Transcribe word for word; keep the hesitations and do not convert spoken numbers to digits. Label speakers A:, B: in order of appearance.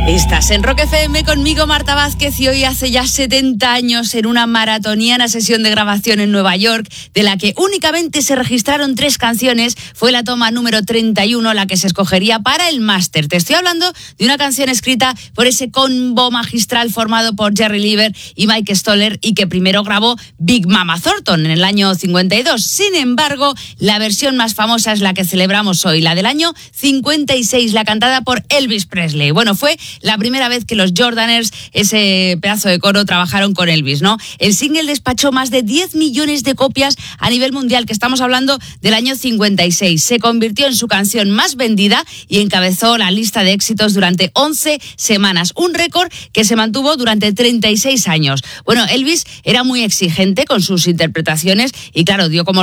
A: Estás en Rock F M conmigo, Marta Vázquez, y hoy hace ya setenta años, en una maratoniana sesión de grabación en Nueva York, de la que únicamente se registraron tres canciones, fue la toma número treinta y uno la que se escogería para el máster. Te estoy hablando de una canción escrita por ese combo magistral formado por Jerry Leiber y Mike Stoller, y que primero grabó Big Mama Thornton en el año cincuenta y dos. Sin embargo, la versión más famosa es la que celebramos hoy, la del año cincuenta y seis, la cantada por Elvis Presley. Bueno, fue la primera vez que los Jordaners, ese pedazo de coro, trabajaron con Elvis, ¿no? El single despachó más de diez millones de copias a nivel mundial, que estamos hablando del año cincuenta y seis. Se convirtió en su canción más vendida y encabezó la lista de éxitos durante once semanas, un récord que se mantuvo durante treinta y seis años. Bueno, Elvis era muy exigente con sus interpretaciones y, claro, dio como